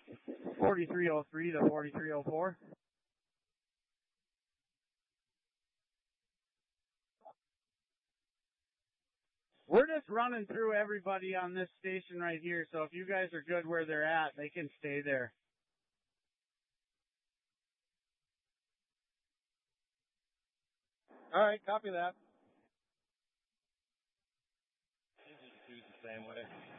4303 to 4304. We're just running through everybody on this station right here, so if you guys are good where they're at, they can stay there. All right, copy that. I think you can do it the same way.